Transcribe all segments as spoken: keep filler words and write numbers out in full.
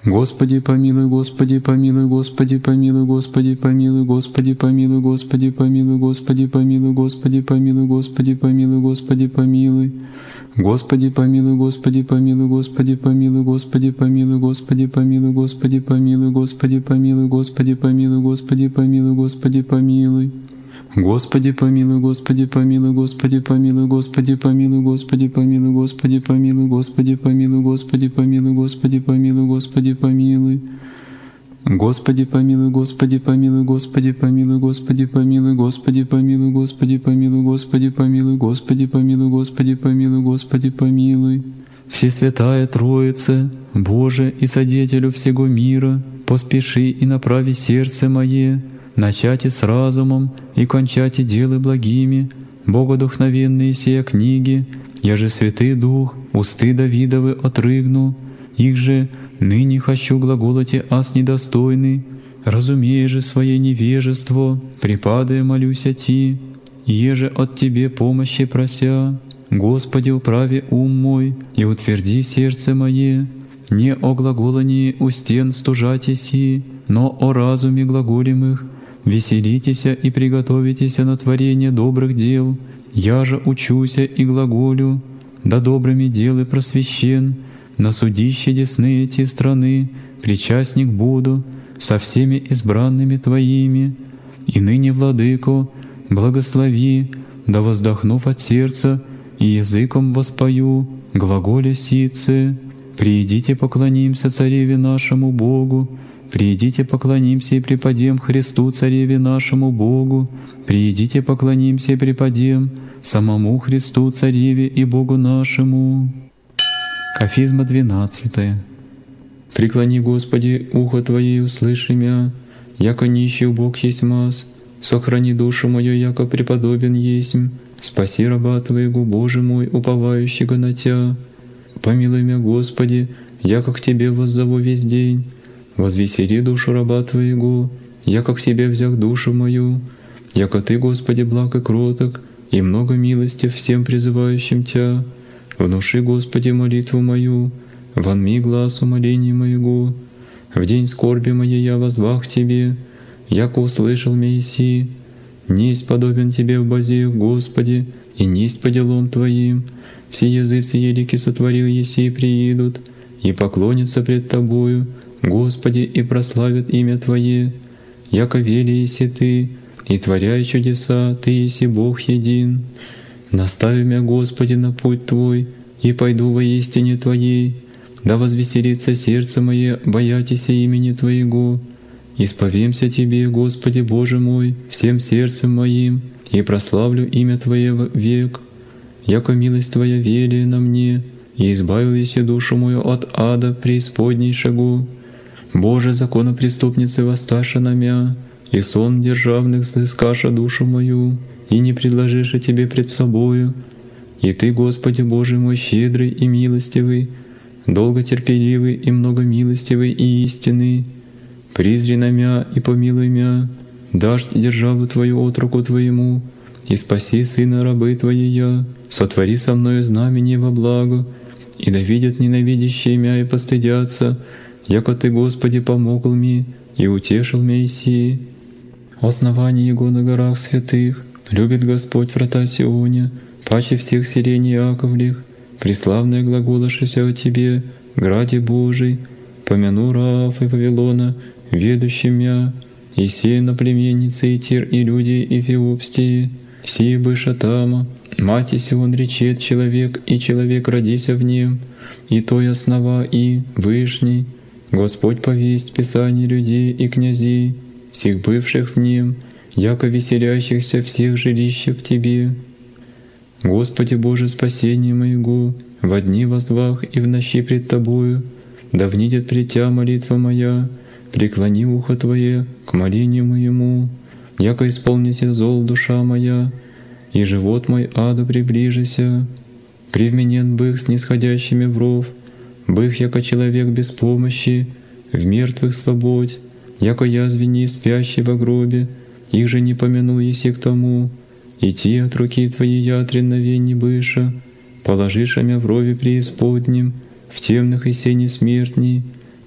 Господи помилуй, Господи помилуй, Господи помилуй, Господи помилуй, Господи помилуй, Господи помилуй, Господи помилуй, Господи помилуй, Господи помилуй, Господи помилуй. Господи помилуй, Господи помилуй, Господи помилуй, Господи помилуй, Господи помилуй, Господи помилуй, Господи помилуй, Господи помилуй, Господи помилуй, Господи помилуй. Господи помилуй, Господи помилуй, Господи помилуй, Господи помилуй, Господи помилуй, Господи помилуй, Господи помилуй, Господи помилуй, Господи помилуй, Господи помилуй. Господи помилуй, Господи помилуй, Господи помилуй, Господи помилуй, Господи помилуй, Господи помилуй, Господи помилуй, Господи помилуй, Господи помилуй, Господи помилуй. Всесвятая Троица, Боже и Содетелю всего мира, поспеши и направи сердце мое, начати с разумом и кончати делы благими, богодухновенные сия книги, я же Святый Дух, усты Давидовы отрыгну, их же ныне хочу глаголоте аз недостойный, разумея же свое невежество, припадая молюся Ти, еже от Тебе помощи прося. Господи, управи ум мой и утверди сердце мое, не о глаголании у стен стужатеси, но о разуме глаголемых. Веселитеся и приготовитеся на творение добрых дел, я же учуся и глаголю, да добрыми делы просвещен, на судище десны эти страны причастник буду со всеми избранными Твоими. И ныне, Владыко, благослови, да воздохнув от сердца и языком воспою, глаголя сице, приидите поклонимся Цареве нашему Богу, приидите поклонимся и преподем Христу Цареве нашему Богу, приидите поклонимся и преподем самому Христу Цареве и Богу нашему. Кафизма двенадцатая. Преклони, Господи, ухо Твое, услыши мя, яко нищий Бог есть мас, сохрани душу мою, яко преподобен есмь, спаси раба Твоего, Боже мой, уповающего на Тя. Помилуй мя, Господи, яко к Тебе воззову весь день. Возвесели душу раба Твоего, яко к Тебе взял душу мою, яко Ты, Господи, благ и кроток, и много милости всем призывающим Тя. Внуши, Господи, молитву мою, вонми глаз умоления моего. В день скорби моей я возвах к Тебе, яко услышал Мессии. Несть подобен Тебе в базеях, Господи, и несть по делам Твоим. Все языцы елики сотворил еси и приидут, и поклонятся пред Тобою, Господи, и прославят имя Твое. Яко вели еси Ты, и творяй чудеса, Ты еси Бог един. Настави мя, Господи, на путь Твой, и пойду во истине Твоей. Да возвеселится сердце мое, боятися имени Твоего. Исповемся Тебе, Господи Боже мой, всем сердцем моим, и прославлю имя Твое век. Яко милость Твоя велия на мне, и избавил еси душу мою от ада преисподнейшего. Боже, законопреступницы воссташа на мя, и сон державных взыскаша душу мою, и не предложиша Тебе пред собою. И Ты, Господи Боже мой, щедрый и милостивый, долготерпеливый и многомилостивый и истинный, призри на мя и помилуй мя, дашь державу Твою от руку Твоему, и спаси сына рабы Твоя, сотвори со мною знамение во благо, и да видят ненавидящие мя и постыдятся, яко Ты, Господи, помогл мне и утешил Мессии. Основание Его на горах святых, любит Господь врата Сионе, паче всех селений Яковлих, преславное глаголошися о Тебе, граде Божий, помяну Раав и Вавилона, ведущим мя, и сея на племенницы и Тир и люди Эфиопстии, сии быша тама, мати Сион речет человек, и человек родися в нем, и той основа и вышний, Господь повесть Писание людей и князей, всех бывших в нем, яко веселящихся всех жилища в Тебе. Господи Боже, спасение моего, во дни возвах и в ночи пред Тобою, да внидет пред Тя молитва моя, преклони ухо Твое к молению моему, яко исполнися зол душа моя, и живот мой аду приближися. Привменен бых с нисходящими в ров, бых, яко человек без помощи, в мертвых свободь, яко язвени спящий во гробе, их же не помянул еси к тому, идти от руки Твоей ятренновенни быша, положиша мя в рове преисподнем, в темных и сене смертней,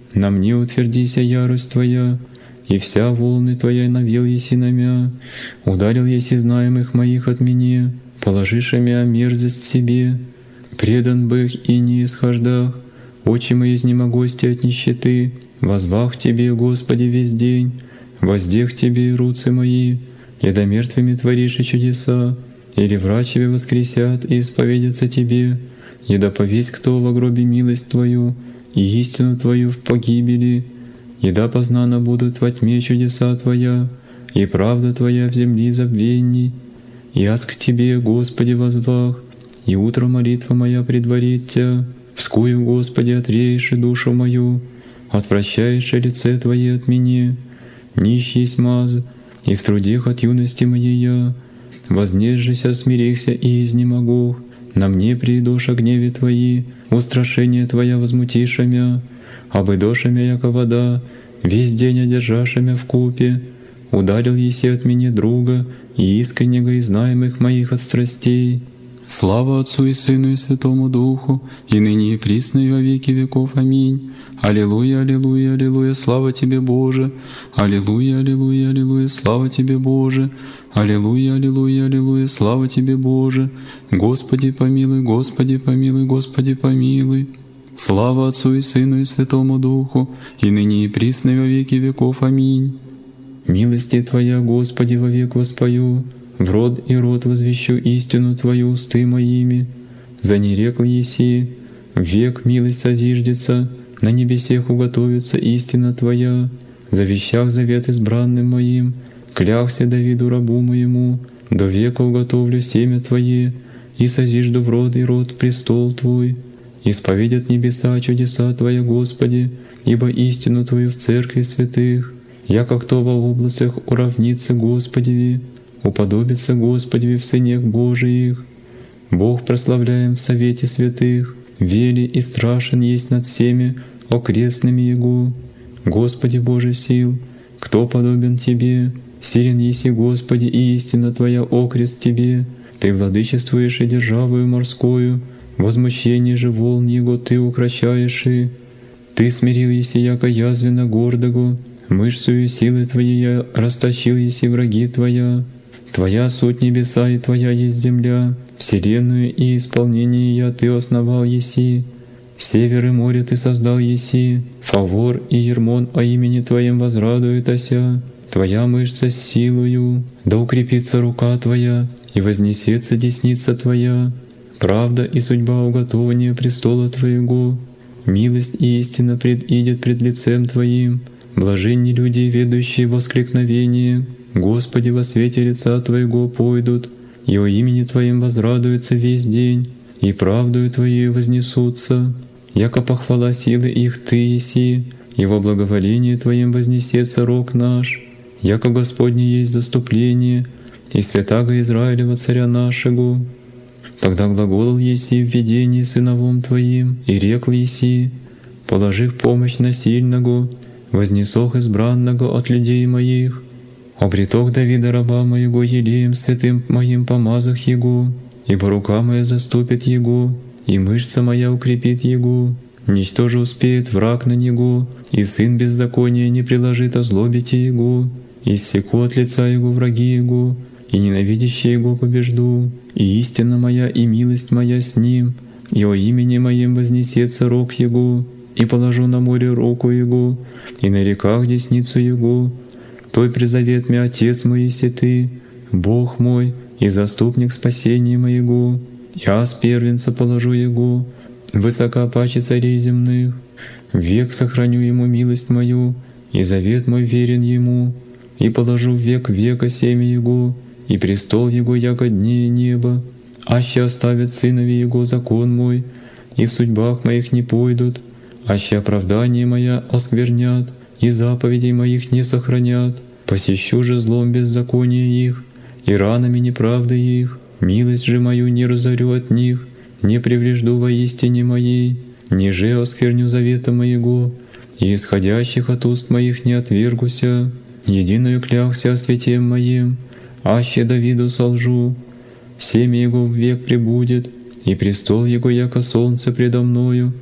На мне утвердися ярость Твоя, и вся волны Твоя навел еси на мя, ударил еси знаемых моих от меня, положиша мя мерзость себе, предан бых и не исхождах, очи мои изнемогости от нищеты, возвах Тебе, Господи, весь день, воздех Тебе руцы мои, и до мертвыми творишь и чудеса, или врачеве воскресят и исповедятся Тебе, и да повесть кто во гробе милость Твою и истину Твою в погибели, и да познано будут во тьме чудеса Твоя, и правда Твоя в земли забвенней. И аз к Тебе, Господи, возвах, и утро молитва моя предварит Тя, вскую, Господи, отреешь и душу мою, отвращаешь лице Твое от меня, нищ есть маз, и в трудех от юности моей я, вознесжися, смирихся и изнемогу, на мне придешь о гневе Твои, устрашение Твоя возмутиша мя, обыдоша мя, яко вода, весь день одержаша мя вкупе, ударил еси от меня друга, и искреннего и знаемых моих от страстей. Слава Отцу и Сыну и Святому Духу, и ныне и присно и во веки веков. Аминь. Аллилуйя, аллилуйя, аллилуйя, слава Тебе, Боже! Аллилуйя, аллилуйя, аллилуйя, слава Тебе, Боже! Аллилуйя, аллилуйя, аллилуйя, слава Тебе, Боже! Господи помилуй, Господи помилуй, Господи помилуй! Слава Отцу и Сыну и Святому Духу, и ныне и присно и во веки веков. Аминь. Милости Твоя, Господи, вовек воспою, в род и род возвещу истину Твою усты моими. За нерекл еси, в век милость созиждется, на небесех уготовится истина Твоя. За вещах завет избранным моим, клялся Давиду рабу моему, до века уготовлю семя Твое, и созижду в род и род престол Твой. Исповедят небеса чудеса Твоя, Господи, ибо истину Твою в церкви святых. Яко кто во облацах уравнится Господеви, уподобится Господеви в сынях Божиих. Бог прославляем в совете святых, вели и страшен есть над всеми окрестными Его. Господи Боже сил, кто подобен Тебе? Силен еси, Господи, и истина Твоя окрест Тебе. Ты владычествуешь и державою морскою, возмущение же волн Его Ты укращаешь и. Ты смирил еси яко язвенно гордого, мышцею силы Твоей я растащил еси враги Твоя. Твоя суть небеса и Твоя есть земля, вселенную и исполнение я Ты основал еси. Север и море Ты создал еси, Фавор и Ермон о имени Твоем возрадуют ося. Твоя мышца с силою, да укрепится рука Твоя, и вознесется десница Твоя. Правда и судьба уготования престола Твоего, милость и истина предидет пред лицем Твоим. Блаженни люди, ведущие воскликновение, Господи, во свете лица Твоего пойдут, и о имени Твоем возрадуются весь день, и правдою Твоею вознесутся. Яко похвала силы их Ты еси, и во благоволении Твоем вознесется рог наш. Яко Господне есть заступление, и святаго Израилева царя нашего. Тогда глаголал еси в видении сыновом Твоим, и рекл еси, положив помощь на сильного, вознесох избранного от людей моих. Обретох Давида раба моего елеем святым моим помазах Его, ибо рука моя заступит Его, и мышца моя укрепит Его. Ничто же успеет враг на Него, и сын беззакония не приложит озлобите Его. Иссеку от лица Его враги Его, и ненавидящие Его побежду. И истина моя и милость моя с Ним, и о имени моем вознесется рог Его, и положу на море руку Его, и на реках десницу Его. Той призовет мне Отец мой, еси Ты, Бог мой и заступник спасения моего. Я с первенца положу Его, высока паче царей земных. Век сохраню Ему милость мою, и завет мой верен Ему. И положу в век века семя Его, и престол Его яко дней неба. Аще оставят сынови Его закон мой, и в судьбах моих не пойдут, аще оправдание моя осквернят, и заповедей моих не сохранят. Посещу же злом беззаконие их, и ранами неправды их. Милость же мою не разорю от них, не приврежду во истине моей, ниже оскверню завета моего, и исходящих от уст моих не отвергуся. Единую клялся о святем моем, аще Давиду солжу. Семя его в век пребудет, и престол его яко солнце предо мною.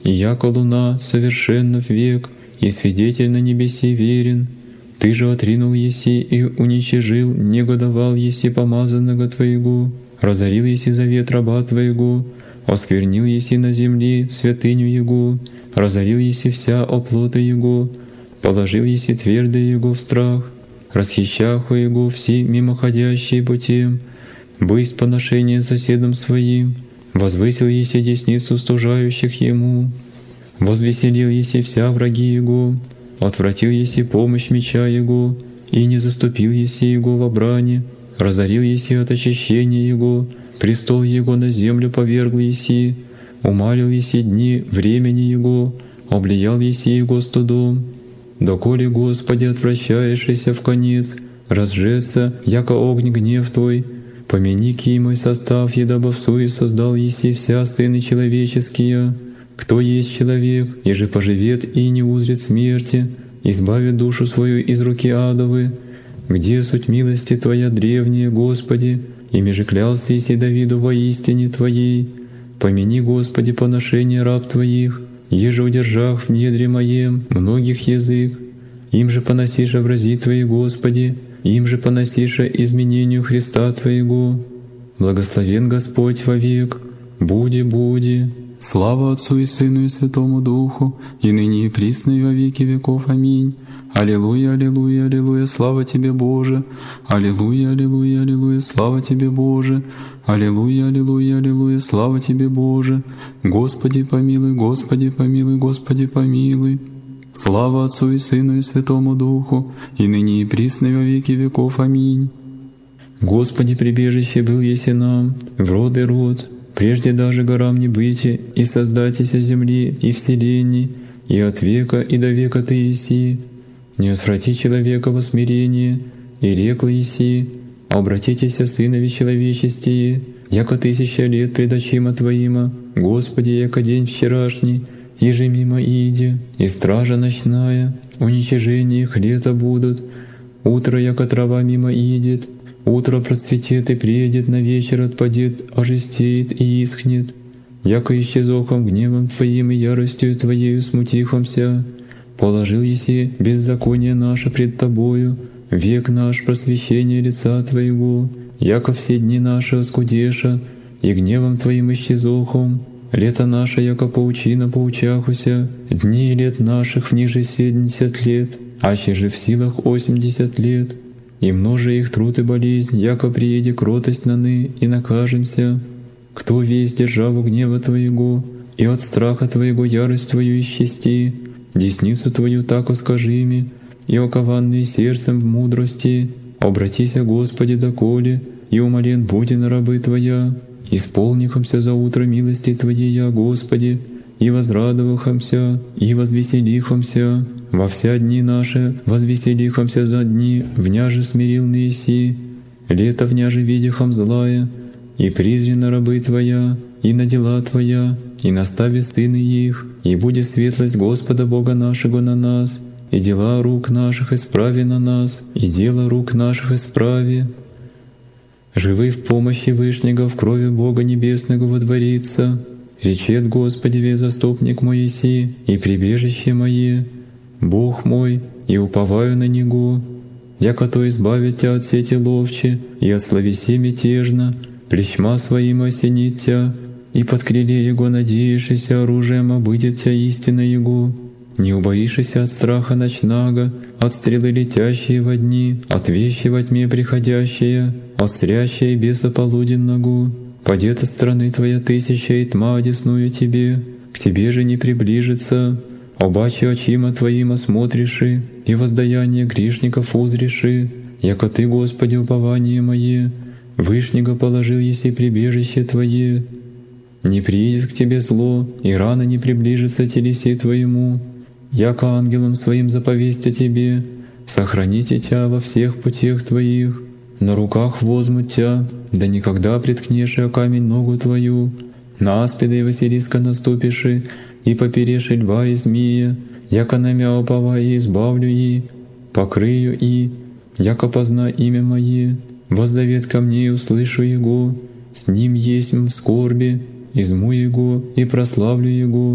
и яко луна совершенно в век, и свидетель на небесе верен. Ты же отринул еси и уничижил, негодовал еси помазанного Твоего, разорил еси завет раба Твоего, осквернил еси на земле святыню Его, разорил еси вся оплота Его, положил еси твердо Его в страх, расхищаху Его все мимоходящие путем, бысть поношение соседом своим, возвысил еси десницу стужающих Ему, возвеселил еси вся враги Его, отвратил еси помощь меча Его, и не заступил еси Его во брани, разорил еси от очищения Его, престол Его на землю повергл еси, умалил еси дни времени Его, облиял еси Его студом. Доколе, Господи, отвращаешься в конец, разжеться, яко огонь гнев Твой, помяни ки мой состав, едобо в суе создал еси вся сыны человеческие. Кто есть человек, еже поживет и не узрит смерти, избавит душу свою из руки адовы? Где суть милости Твоя древняя, Господи, ими же клялся еси Давиду воистине Твоей? Помяни, Господи, поношение раб Твоих, еже удержах в недре моем многих язык. Им же поносиша образи Твои, Господи, им же поносиша изменению Христа Твоего. Благословен Господь вовек, буди, буди. Слава Отцу и Сыну и Святому Духу, и ныне и присно и во веки веков. Аминь. Аллилуйя, аллилуйя, аллилуйя, слава Тебе, Боже! Аллилуйя, аллилуйя, аллилуйя, слава Тебе, Боже! Аллилуйя, аллилуйя, аллилуйя, слава Тебе, Боже! Господи помилуй, Господи помилуй, Господи помилуй! Слава Отцу и Сыну и Святому Духу, и ныне и присно и во веки веков. Аминь. Господи, прибежище был еси нам, в род и род, прежде даже горам не быти, и создатися земли и вселенной, и от века и до века Ты еси. Не отврати человека во смирение, и рекла еси, обратитеся сынови человечестие, яко тысяча лет пред очима Твоима, Господи, яко день вчерашний, иже мимо иде, и стража ночная, уничижение их лето будут, утро, яко трава мимо идет, утро процветет и приедет, на вечер отпадет, ожестеет и исхнет, яко исчезохом гневом Твоим и яростью Твоею смутихомся, положил еси беззаконие наше пред Тобою, век наш просвещение лица Твоего, яко все дни наши оскудеша, и гневом Твоим исчезохом, лето наше, яко паучина поучахуся, дни лет наших в ниже семьдесят лет, аще же в силах восемьдесят лет, и множе их труд и болезнь, яко приеде кротость наны, и накажемся. Кто весь державу гнева Твоего, и от страха Твоего ярость Твою исчести, десницу Твою так скажи ми, и окованные сердцем в мудрости, обратися, Господи, доколе, и умолен буди на рабы Твоя, исполнихомся за утро милости Твоей, Господи, и возрадовахомся, и возвеселихомся, во вся дни наши возвеселихомся за дни, вняже смирилные си, лето вняже видихом злая, и призрена рабы Твоя, и на дела Твоя, и настави сыны их, и будет светлость Господа Бога нашего на нас, и дела рук наших исправи на нас, и дело рук наших исправи. Живы в помощи Вышнего, в крови Бога Небесного водворится. Речет Господи, ве заступник мой еси, и прибежище мое, Бог мой, и уповаю на Него, яко то избавит Тя от сети ловчи, и от словеси мятежно, плещма своим осенит Тя, и под крыле Его надеешься оружием обыдет Тя истина Его. Не убоишься от страха ночного, от стрелы летящие во дни, от вещи во тьме приходящие, от стрящей беса полуденного. Падет от страны Твоя тысяча, и тьма одесную Тебе, к Тебе же не приближится. Обаче очима Твоим осмотриши, и воздаяние грешников узриши, яко Ты, Господи, упование мое, Вышнего положил еси прибежище Твое. Не приидет к Тебе зло, и рано не приближится телеси Твоему, яко ангелам Своим заповесть о Тебе, сохраните Тя во всех путях Твоих, на руках возьмут Тя, да никогда приткнешь о камень ногу Твою, на аспида и Василиска наступиши, и попереши льва и змея, яко намя упова и избавлю и, покрыю и, яко позна имя Мое, воззовет ко мне и услышу Его, с Ним есмь в скорби, изму Его и прославлю Его,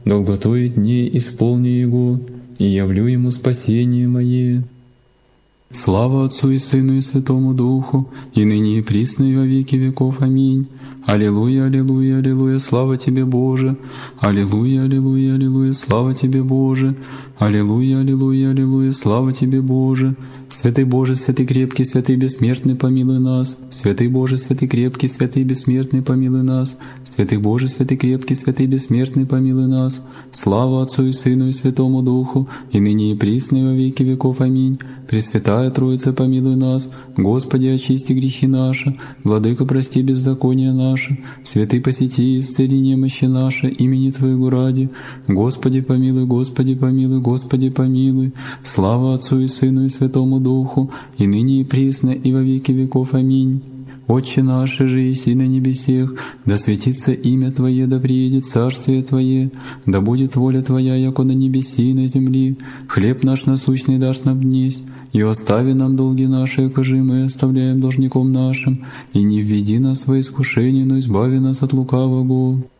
долготой дней исполню его, и явлю ему спасение мое. Слава Отцу и Сыну и Святому Духу, и ныне и присно и во веки веков. Аминь. Аллилуйя, аллилуйя, аллилуйя, слава Тебе, Боже! Аллилуйя, аллилуйя, аллилуйя, слава Тебе, Боже! Аллилуйя, аллилуйя, аллилуйя, слава Тебе, Боже! Святый Боже, святый крепкий, святый бессмертный, помилуй нас! Святый Боже, святый крепкий, святый бессмертный, помилуй нас! Святый Боже, святый крепкий, святый бессмертный, помилуй нас! Слава Отцу и Сыну и Святому Духу, и ныне и присно и во веки веков. Аминь. Пресвятая Троица, помилуй нас! Господи, очисти грехи наши! Владыка, прости беззакония наши! Святый, посети и исцели немощи наши, имени Твоего ради! Господи, помилуй, Господи, помилуй, Господи, помилуй! Слава Отцу и Сыну и Святому Духу, и ныне и присно и во веки веков. Аминь. Отче наш, же еси на небесех, да светится имя Твое, да приедет царствие Твое, да будет воля Твоя, яко на небеси и на земли. Хлеб наш насущный дашь нам днесь, и остави нам долги наши, якоже мы оставляем должником нашим, и не введи нас во искушение, но избави нас от лукавого.